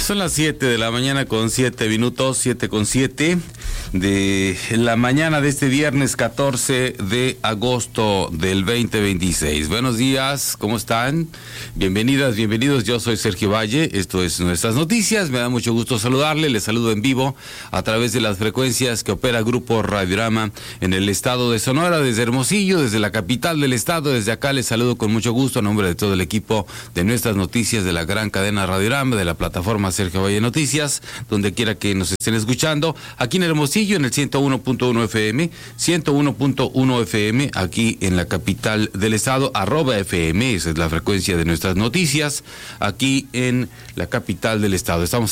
Son las 7 de la mañana con 7 minutos, 7 con 7 de la mañana de este viernes 14 de agosto del 2026. Buenos días, ¿cómo están? Bienvenidas, bienvenidos, yo soy Sergio Valle, esto es Nuestras Noticias, me da mucho gusto saludarle, les saludo en vivo a través de las frecuencias que opera Grupo Radiorama en el estado de Sonora, desde Hermosillo, desde la capital del estado, desde acá les saludo con mucho gusto a nombre de todo el equipo de Nuestras Noticias, de la gran cadena Radiorama, de la plataforma Sergio Valle Noticias, donde quiera que nos estén escuchando, aquí en Hermosillo en el 101.1 FM, 101.1 FM, aquí en la capital del estado, @FM, esa es la frecuencia de Nuestras Noticias, aquí en la capital del estado. Estamos